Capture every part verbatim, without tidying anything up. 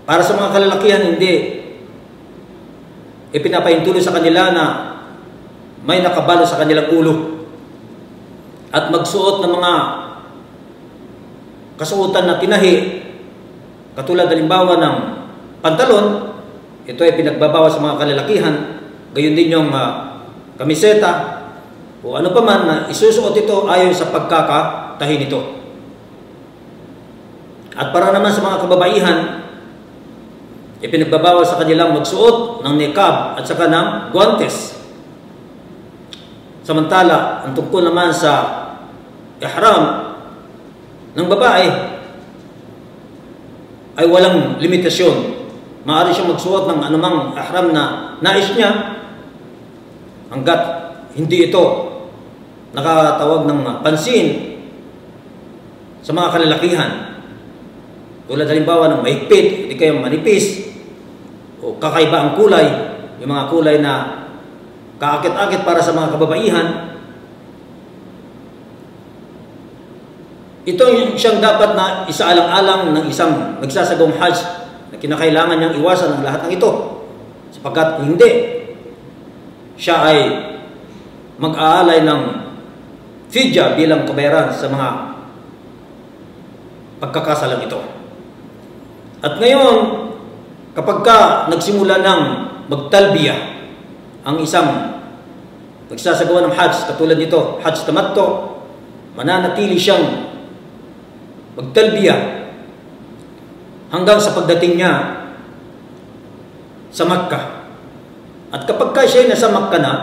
Para sa mga kalalakihan, hindi ipinapahintulo sa kanila na may nakabalo sa kanilang ulo at magsuot ng mga kasuotan na tinahi, katulad halimbawa ng pantalon. Ito ay pinagbabawa sa mga kalalakihan. Gayon din yung uh, kamiseta o ano pa man na isusuot ito ayon sa pagkakatahi nito. At para naman sa mga kababaihan, ipinagbabawal sa kanilang magsuot ng niqab at saka ng guantes. Samantala, ang tungkol naman sa ihram ng babae ay walang limitasyon. Maaari siyang magsuot ng anumang ihram na nais niya hanggat hindi ito nakatawag ng pansin sa mga kalalakihan. Tulad halimbawa ng mahigpit, hindi kayong manipis, o kakaiba ang kulay, yung mga kulay na kaakit-akit para sa mga kababaihan. Ito yung siyang dapat na isaalang-alang ng isang nagsasagawang hajj na kinakailangan niyang iwasan ang lahat ng ito. Sapagkat hindi, siya ay mag-aalay ng fidya bilang kabayaran sa mga pagkakasalang ito. At ngayon, kapag ka nagsimula ng magtalbiya ang isang nagsasagawa ng hajj, katulad nito, hajj tamattu, mananatili siyang magtalbiya hanggang sa pagdating niya sa Makkah. At kapag ka siya nasa Makkah na,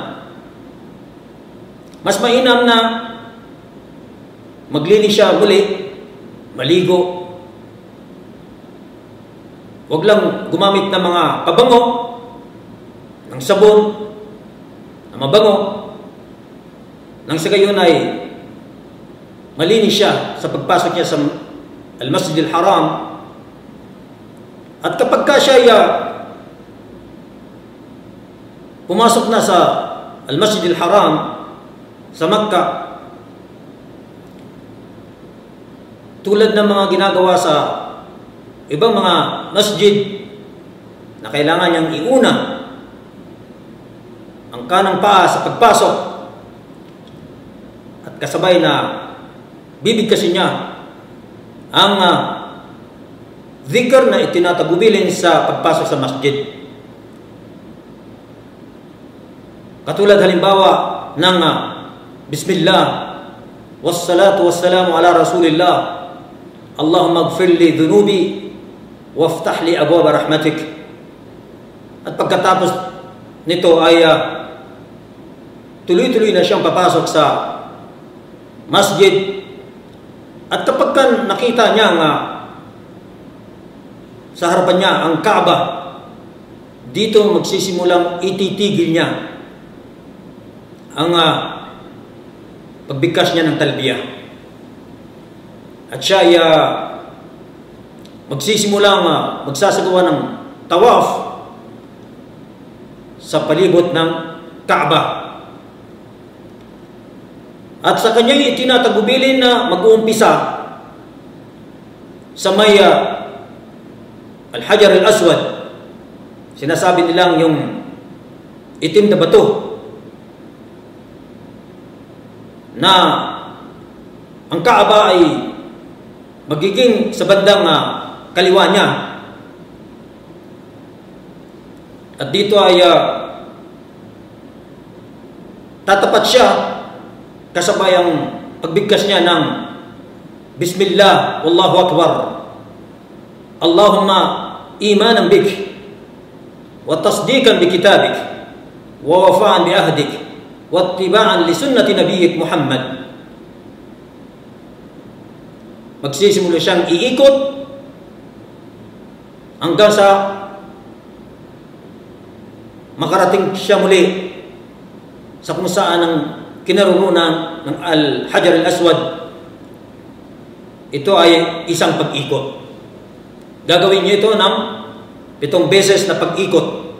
mas mainam na maglinis siya muli, maligo. Huwag lang gumamit ng mga pabango, ng sabon, na mabango, nang sa gayon ay malinis siya sa pagpasok niya sa Al-Masjid Al-Haram. At kapag ka siya uh, pumasok na sa Al-Masjid Al-Haram sa Makkah, tulad ng mga ginagawa sa ibang mga masjid na kailangan niyang iuna ang kanang paa sa pagpasok at kasabay na bibigkasin niya ang uh, dhikr na itinatagubilin sa pagpasok sa masjid. Katulad halimbawa ng uh, Bismillah, wassalatu wassalamu ala Rasulillah, Allahumma gfir li dhunubi waftah li abwaba rahmatik. At pagkatapos nito ay uh, tuloy-tuloy na siyang papasok sa masjid. At kapag ka nakita niya nga sa harapan niya ang Kaaba, dito magsisimulang ititigil niya ang uh, pagbigkas niya ng talbiyah. At siya ay uh, magsisimulang uh, magsasagawa ng tawaf sa palibot ng Kaaba. At sa kanyang itinatagubilin na mag-uumpisa sa may uh, Al-Hajar Al-Aswad, sinasabi nilang yung itim na bato na ang Kaaba ay magiging sa bandang uh, kaliwa niya. At dito ay uh, tatapat siya kasabay ang pagbigkas niya ng Bismillah, Wallahu Akbar, Allahumma imanan bik wa tasdiqan bi kitabik wa wafa'an bi ahdik wa ittiba'an li sunnati nabiyyik Muhammad. Magsisimula siyang iikot hanggang sa makarating siya muli sa kung saan ang kinaroroonan ng Al-Hajar Al-Aswad. Ito ay isang pag-ikot. Gagawin niyo ito ng pitong beses na pag-ikot.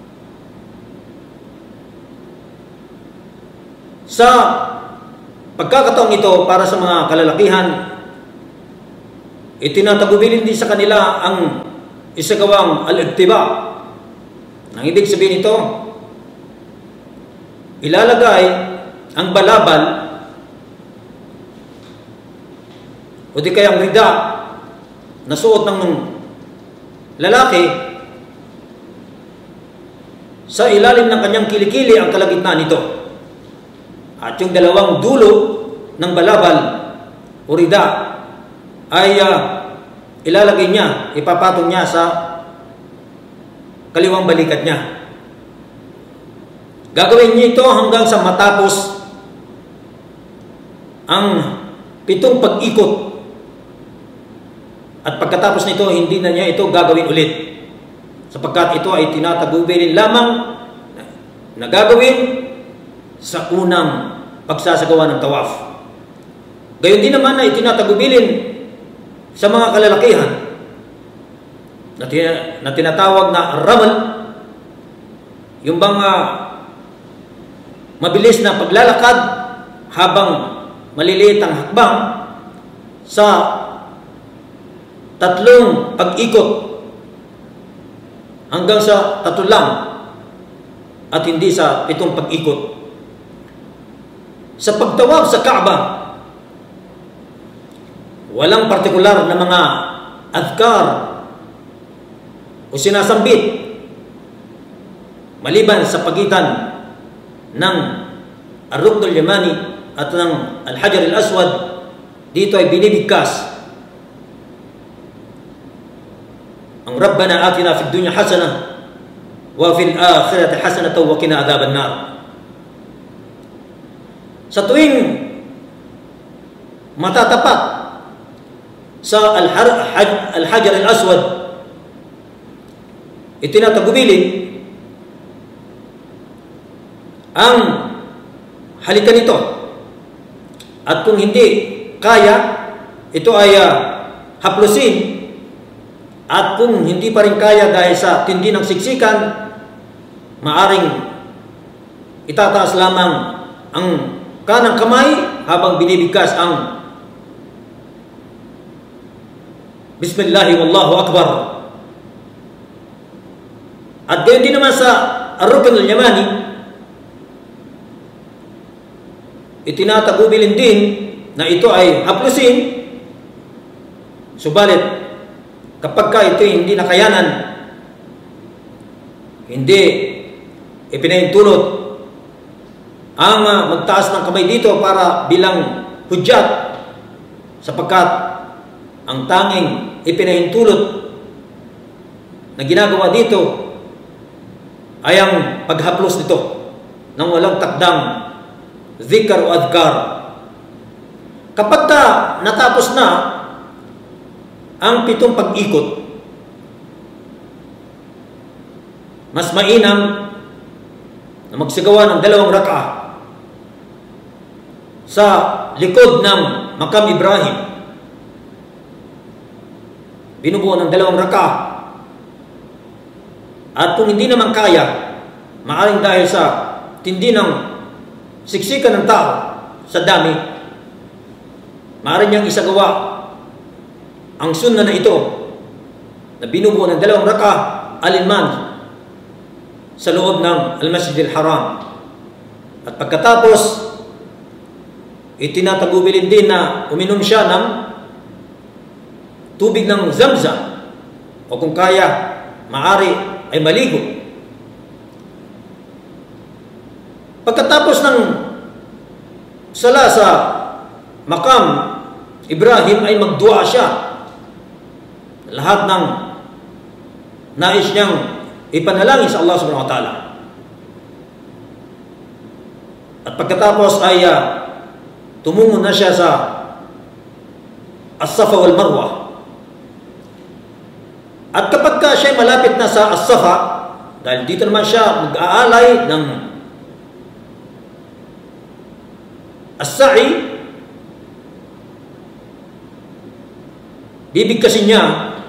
Sa pagkakataong ito, para sa mga kalalakihan, itinatagubilin din sa kanila ang isagawang al-ittiba. Ang ibig sabihin nito, ilalagay ang balabal o di kayang rida na suot ng lalaki sa ilalim ng kanyang kilikili ang kalagitnaan nito. At yung dalawang dulo ng balabal o rida ay uh, ilalagay niya, ipapatong niya sa kaliwang balikat niya. Gagawin niya ito hanggang sa matapos ang pitong pag-ikot. At pagkatapos nito, hindi na niya ito gagawin ulit. Sapagkat ito ay tinatagubilin lamang na gagawin sa unang pagsasagawa ng tawaf. Gayon din naman na itinatagubilin sa mga kalalakihan na, tina, na tinatawag na ramal, yung bang uh, mabilis na paglalakad habang maliliit ang hakbang sa tatlong pag-ikot hanggang sa tatlo lang at hindi sa pitong pag-ikot. Sa pagtawaf sa Kaaba, walang partikular na mga adhkar o sinasambit maliban sa pagitan ng Ar-Rukn al-Yamani at ng Al-Hajar al-Aswad. Dito ay binibigkas ang Rabbana atina fid dunya hasanah wa fil akhirati hasanatan wa qina adhaban nar. Sa tuwing matatapat sa Al-Hajar al-Aswad, itinatagubilin ang halikan nito. At kung hindi kaya, ito ay uh, haplusin. At kung hindi pa rin kaya dahil sa tindi ng siksikan, maaring itataas lamang ang kanang kamay habang binibigkas ang Bismillahi wallahu akbar. At gayon din naman sa Ar-Rukn al-Yamani, itinatagubilin din na ito ay haplusin. Subalit kapag ka ito hindi nakayanan, hindi ipinahintulot ang uh, magtaas ng kamay dito para bilang hudyat, sapagkat ang tanging ipinahintulot na ginagawa dito ay ang paghaplos nito ng walang takdang zikr o adhkar. Kapag ka natapos na ang pitong pag-ikot, mas mainam na magsagawa ng dalawang rak'ah sa likod ng Makam Ibrahim. Binubuo ng dalawang rak'ah. At kung hindi naman kaya, maaaring dahil sa tindi ng siksikan ng tao sa dami, maaaring niyang isagawa ang sunna na ito na binubuo ng dalawang rak'ah alinman sa loob ng Al-Masjid al-Haram. At pagkatapos, itinatagubilin din na uminom siya ng tubig ng Zamzam, o kung kaya, maari ay maligo. Pagkatapos ng sala sa Makam Ibrahim ay magdua siya. Lahat ng nais niyang ipanalangin sa Allah subhanahu wa ta'ala. At pagkatapos ay uh, tumungo na siya sa As-Safa wal Marwa. At kapag ka siya malapit na sa As-Safa, dahil dito naman siya mag-aalay ng As-Sa'i, bibigkasin niya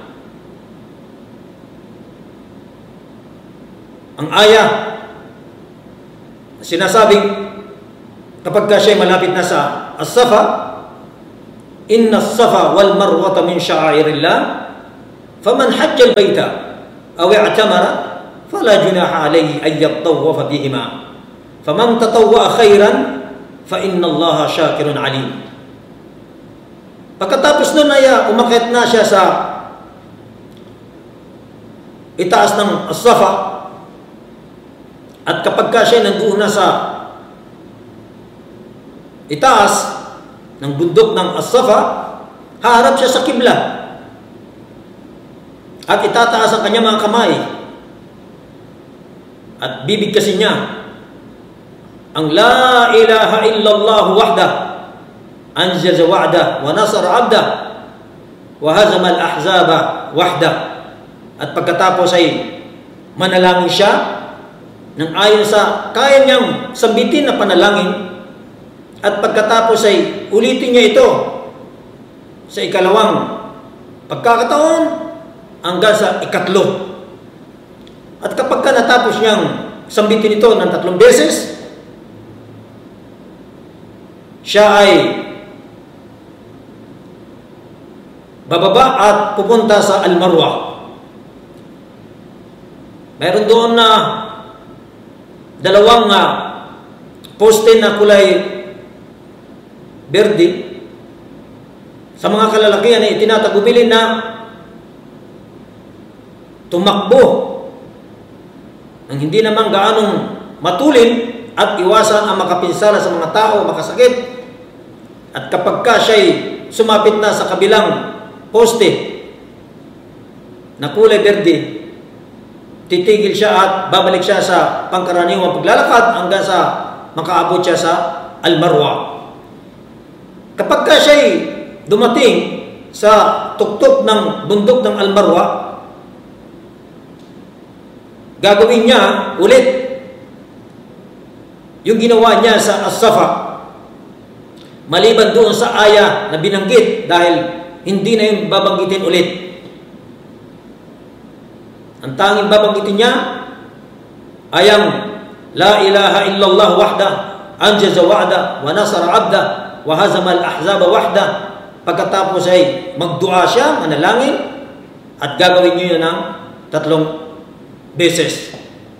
ang ayah na sinasabing kapag ka siya malapit na sa As-Safa, inna as-Safa wal Marwata min sha'airillah faman hajja al-baita aw i'tamara fala junaha alayhi ay yatawwafa bihima faman tatawwa khairan fa inna Allaha syakirun alim. Pagkatapos nun ay umakyat na siya sa itaas ng As-Safa, at kapag ka siya nandoon na sa itaas ng bundok ng As-Safa, haharap siya sa kibla at itataas ang kanyang mga kamay at bibigkasin niya ang la ilaha illallah wahda anjaza wa'da wa nasara 'abda wa hazama al-ahzaba wahda. At pagkatapos ay manalangin siya nang ayon sa kaya niyang sambitin na panalangin, at pagkatapos ay ulitin niya ito sa ikalawang pagkakataon hanggang sa ikatlo. At kapag ka natapos niyang sambitin ito ng tatlong beses, siya ay bababa at pupunta sa Al-Marwa. Meron doon na dalawang uh, poste na kulay berde. Sa mga kalalakihan ay itinatagubilin na tumakbo nang hindi naman gaanong matulin at iwasan ang makapinsala sa mga tao, makasakit. At kapag ka siya'y sumapit na sa kabilang poste na kulay berde, titigil siya at babalik siya sa pangkaraniwang paglalakad hanggang sa makaabot siya sa Al-Marwa. Kapag ka siya'y dumating sa tuktok ng bundok ng Al-Marwa, gagawin niya ulit yung ginawa niya sa As-Safa, maliban doon sa aya na binanggit, dahil hindi na yung babanggitin ulit. Ang tanging babanggitin niya ay ang la ilaha illallah wahda anjaza wa'da wa nasara 'abda wa hazama al-ahzaba wahda. Pagkatapos ay magdua siya, manalangin, at gagawin niyo yun ng tatlong beses.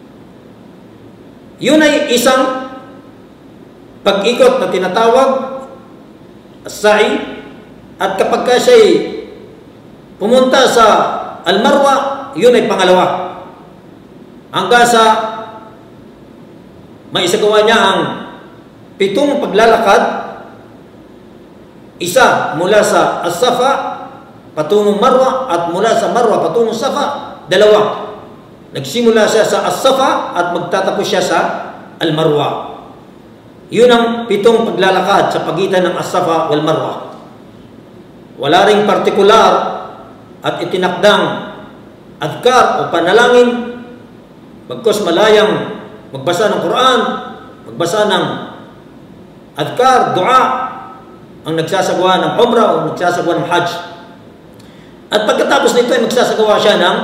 Yun ay isang pag-ikot na tinatawag as-sa'i. At kapag ka siya'y pumunta sa Al-Marwa, yun ay pangalawa. Hanggang sa maisagawa niya ang pitong paglalakad, isa mula sa As-Safa patungong Marwa, at mula sa Marwa patungong Safa, dalawa. Nagsimula siya sa As-Safa at magtatapos siya sa Al-Marwa. Yun ang pitong paglalakad sa pagitan ng As-Safa wal Marwa. Wala ring partikular at itinakdang adhkar o panalangin, bagkus malayang magbasa ng Quran, magbasa ng adhkar, dua, ang nagsasagawa ng umrah o nagsasagawa ng hajj. At pagkatapos nito ay magsasagawa siya ng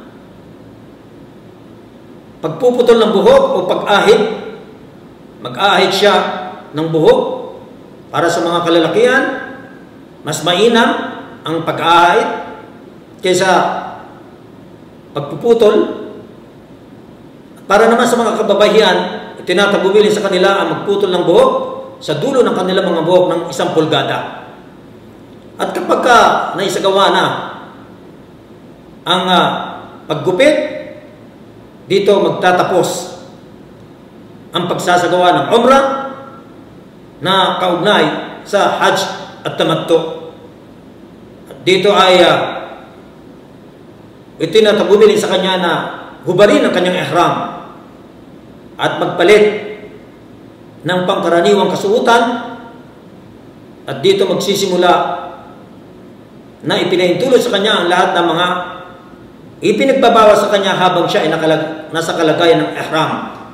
pagpuputol ng buhok o pag-ahit. Mag-ahit siya ng buhok. Para sa mga kalalakihan, mas mainam ang pag-ahit kaysa pagpuputol. Para naman sa mga kababaihan, itinatagubilin sa kanila ang magputol ng buhok sa dulo ng kanilang mga buhok ng isang pulgada. At kapag ka naisagawa na ang uh, paggupit, dito magtatapos ang pagsasagawa ng umrah na kaugnay sa hajj at tamattu. At dito ay uh, itinatagubilin sa kanya na hubarin ang kanyang ihram at magpalit ng pangkaraniwang kasuotan, at dito magsisimula na ipinahintulot sa kanya ang lahat ng mga ipinagbabawas sa kanya habang siya ay nakalag, nasa kalagayan ng ihram.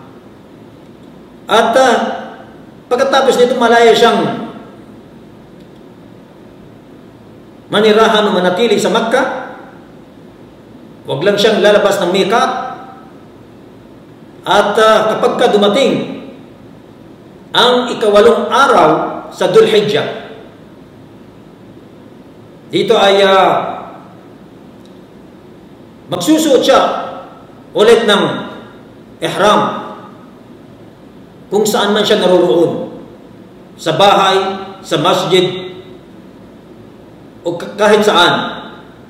At uh, pagkatapos nito malaya siyang manirahan o manatili sa Makkah. Huwag lang siyang lalabas ng miqat. At uh, kapag ka dumating ang ikawalong araw sa Dhul Hijjah, dito ay uh, magsusuot siya ulit ng ihram kung saan man siya naroroon, sa bahay, sa masjid, o kahit saan.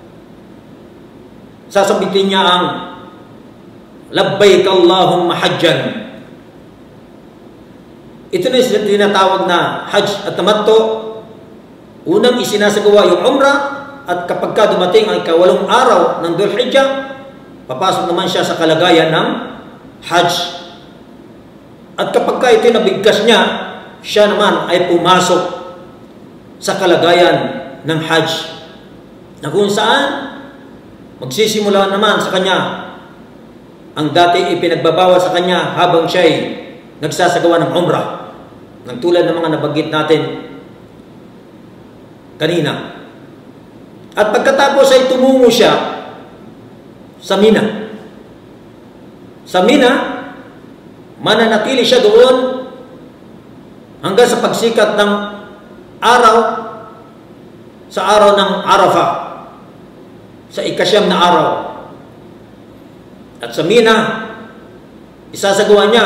Sasabitin niya ang labbaik Allahumma hajjan. Ito na yung tinatawag na hajj at tamattu. Unang isinasagawa yung umrah, at kapag ka dumating ang ikawalong araw ng Dhul Hijjah, papasok naman siya sa kalagayan ng hajj. At kapag ka ito nabigkas niya, siya naman ay pumasok sa kalagayan ng hajj, na kung saan magsisimula naman sa kanya ang dati ipinagbabawal sa kanya habang siya'y nagsasagawa ng umrah, ng tulad ng mga nabanggit natin kanina. At pagkatapos ay tumungo siya sa Mina. Sa Mina, mananatili siya doon hanggang sa pagsikat ng araw, sa araw ng Arafah, sa ikasyam na araw. At sa Mina, isasagawa niya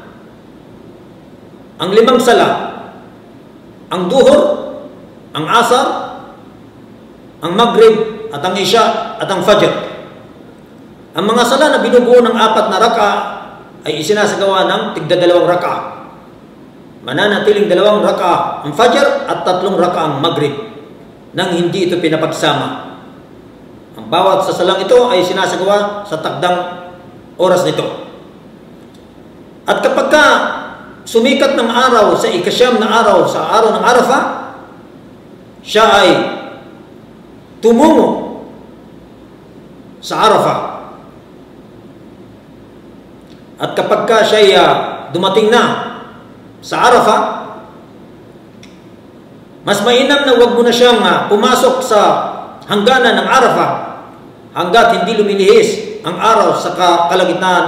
ang limang sala, ang duhur, ang asar, ang maghrib, at ang isya, at ang fajr. Ang mga sala na binubuo ng apat na raka ay isinasagawa ng tigdadalawang raka. Mananatiling dalawang raka ang fajr at tatlong raka ang maghrib, nang hindi ito pinapagsama. Ang bawat sa salang ito ay sinasagawa sa takdang oras nito. At kapag ka sumikat ng araw sa ikasyam na araw, sa araw ng Arafah, siya ay tumungo sa Arafah. At kapag ka siya ay uh, dumating na sa Arafah, mas mainam na wag mo na siyang uh, pumasok sa hangganan ng Arafah hanggat hindi lumilihis ang araw sa kalagitnaan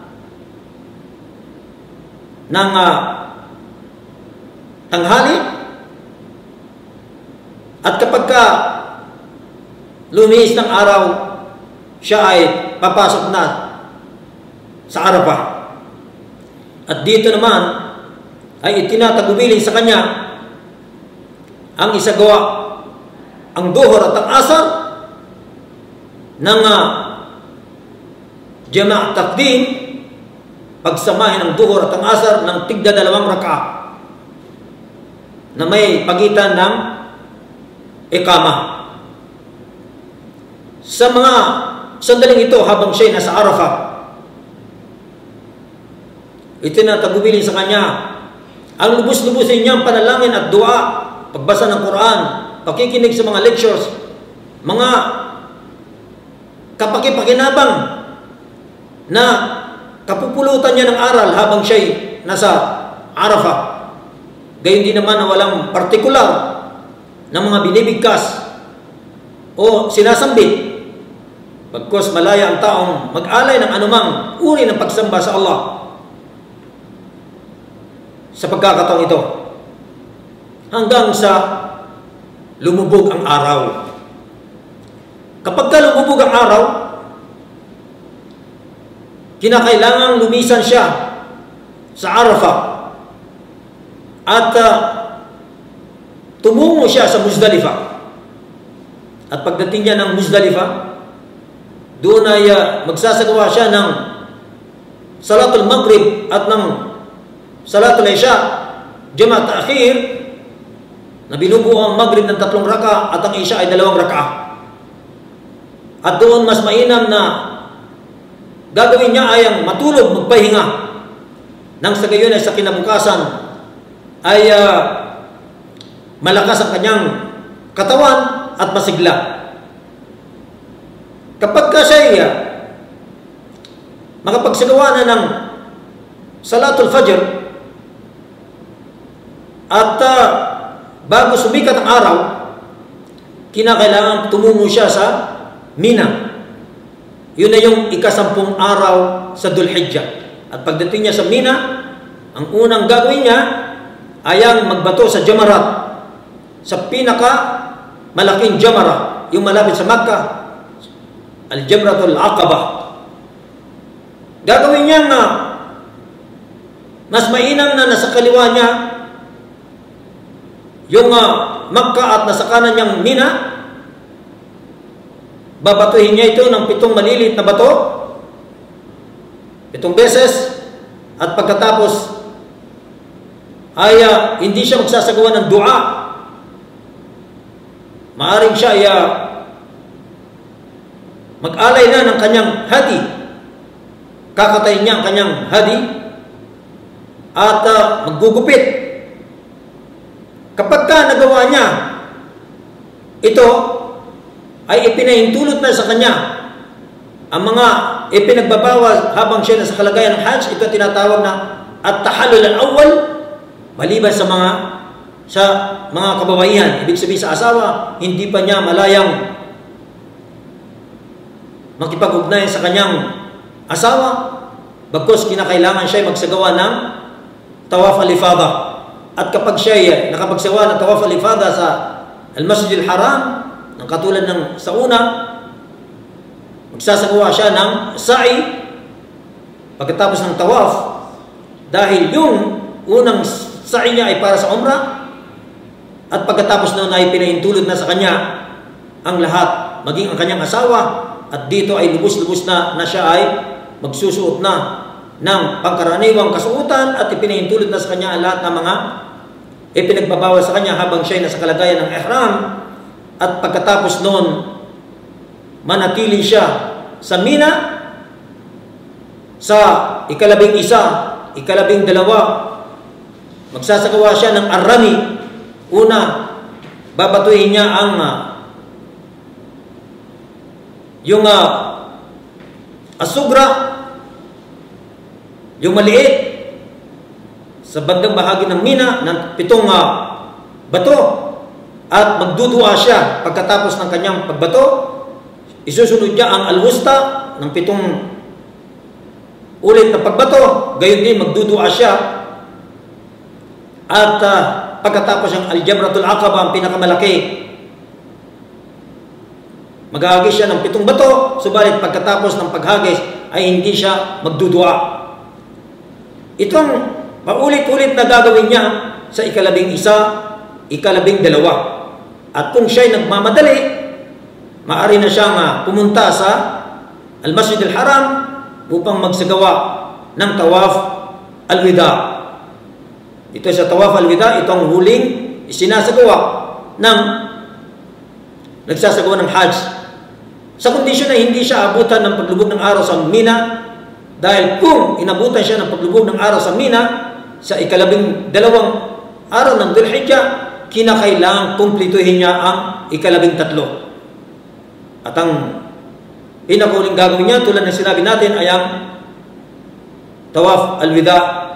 ng uh, tanghali. At kapag ka lumihis ng araw, siya ay papasok na sa Arafah. At dito naman ay itinatagubilin sa kanya ang isagawa ang duhur at ang asar ng uh, jama' takdim, pagsamahin ang duhur at ang asar ng tigda dalawang raka na may pagitan ng ikama. Sa mga sandaling ito habang siya'y nasa Arafah, itinatagubilin sa kanya ang lubos-lubusin niyang panalangin at dua, pagbasa ng Quran, pakikinig sa mga lectures, mga kapakipakinabang na kapupulutan niya ng aral habang siya'y nasa Arafah. Gayon din naman na walang partikular na mga binibigkas o sinasambit, pagkos malaya ang taong mag-alay ng anumang uri ng pagsamba sa Allah sa pagkakataong ito, hanggang sa lumubog ang araw. Kapag ka lumubog ang araw, kinakailangang lumisan siya sa Arafah at uh, tumungo siya sa Muzdalifah. At pagdating niya ng Muzdalifah, doon ay uh, magsasagawa siya ng Salatul Maghrib at ng Salatul Isya, Jama' Ta'khir, na binubuo ang Maghrib ng tatlong raka at ang Isya ay dalawang raka. At doon mas mainam na gagawin niya ay ang matulog, magpahinga, nang sa gayon ay sa kinabukasan ay uh, malakas ang kanyang katawan at masigla. Kapag ka siya uh, makapagsagawa na ng Salatul Fajr at uh, bago sumikat ang araw, kinakailangan tumungo siya sa Mina. Yun na yung ikasampung araw sa Dhul Hijjah. At pagdating niya sa Mina, ang unang gagawin niya ay ang magbato sa Jamarat, sa pinaka malaking Jamarat, yung malapit sa Makkah, Al-Jamratul Aqaba. Gagawin niya na mas mainam na nasa kaliwa niya yung uh, Makkah at nasa kanan niyang Mina. Babatuhin niya ito ng pitong maliliit na bato, pitong beses, at pagkatapos ay uh, hindi siya magsasagawa ng dua. Maaring siya ay uh, mag-alay na ng kanyang hadi. Kakatayin niya ang kanyang hadi at uh, maggugupit. Kapag ka nagawa niya ito, ay ipinahintulot na sa kanya ang mga ipinagbabawal habang siya nasa kalagayan ng Hajj. Ito tinatawag na at-tahallul al-awwal, maliban sa mga sa mga kababaihan. Ibig sabihin sa asawa, hindi pa niya malayang makipag-ugnayan sa kanyang asawa, bagkus kinakailangan siya magsagawa ng tawaf al-ifada. At kapag siya ay nakapagsagawa ng tawaf al-ifada sa al-Masjid al-Haram, ng katulad ng sa una, magsasagawa siya ng sa'i pagkatapos ng tawaf, dahil yung unang sa'i niya ay para sa umrah, at pagkatapos noon ay pinahintulot na sa kanya ang lahat, maging ang kanyang asawa. At dito ay lubos-lubos na na siya ay magsusuot na ng pangkaraniwang kasuotan, at ipinahintulot na sa kanya ang lahat ng mga ipinagbabawal sa kanya habang siya ay nasa kalagayan ng ihram. At pagkatapos noon, manatili siya sa Mina sa ikalabing isa, ikalabing dalawa. Magsasagawa siya ng arami. Una, babatuhin niya ang uh, yung uh, asugra, yung maliit sa bandang bahagi ng Mina ng pitong uh, bato, at magdudua siya pagkatapos ng kanyang pagbato. Isusunod niya ang al-wusta ng pitong ulit na pagbato, gayon din magdudua siya. At uh, pagkatapos ang al-Jamratul Aqaba, ang pinakamalaki, maghahagis siya ng pitong bato, subalit pagkatapos ng paghagis ay hindi siya magdudua. Itong paulit-ulit na gagawin niya sa ikalabing isa, ikalabing dalawa. At kung siya'y nagmamadali, maaari na siyang uh, pumunta sa Al-Masjid Al-Haram upang magsagawa ng tawaf al-wida. Ito sa tawaf al-wida, itong huling isinasagawa ng nagsasagawa ng Hajj. Sa kondisyon na hindi siya abutan ng paglubog ng araw sa Mina, dahil kung inabutan siya ng paglubog ng araw sa Mina sa ikalabing dalawang araw ng Dhul Hijjah, kinakailangang kumplituhin niya ang ikalabing tatlo. At ang pinakahuling gagawin niya, tulad ng sinabi natin, ay ang tawaf al-wida